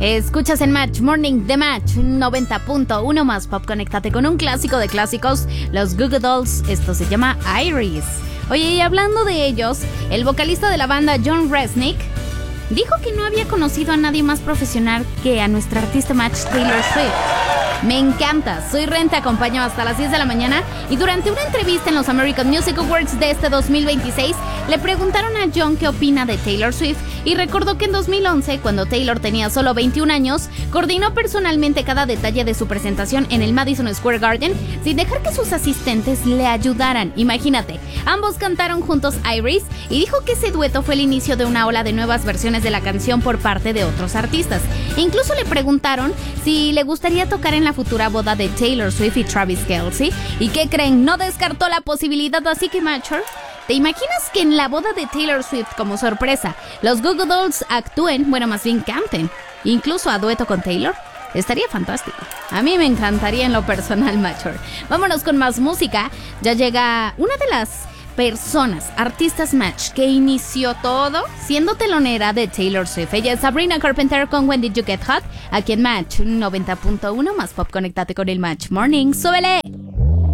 Escuchas en Match Morning The Match 90.1 más pop. Conéctate con un clásico de clásicos, los Goo Goo Dolls. Esto se llama Iris. Oye, y hablando de ellos, el vocalista de la banda John Resnick dijo que no había conocido a nadie más profesional que a nuestra artista Match, Taylor Swift. Me encanta, soy Ren, te acompaño hasta las 10 de la mañana y durante una entrevista en los American Music Awards de este 2026 le preguntaron a John qué opina de Taylor Swift y recordó que en 2011, cuando Taylor tenía solo 21 años, coordinó personalmente cada detalle de su presentación en el Madison Square Garden sin dejar que sus asistentes le ayudaran. Imagínate, ambos cantaron juntos Iris y dijo que ese dueto fue el inicio de una ola de nuevas versiones de la canción por parte de otros artistas. E incluso le preguntaron si le gustaría tocar en la futura boda de Taylor Swift y Travis Kelce. ¿Y qué creen? No descartó la posibilidad, así que Matcher, ¿te imaginas que en la boda de Taylor Swift, como sorpresa, los Goo Goo Dolls actúen, bueno, más bien canten, incluso a dueto con Taylor? Estaría fantástico. A mí me encantaría en lo personal, Matcher. Vámonos con más música. Ya llega una de las personas, artistas Match, que inició todo siendo telonera de Taylor Swift. Ella es Sabrina Carpenter con When Did You Get Hot, aquí en Match 90.1 más pop. Conéctate con el Match Morning. ¡Súbele!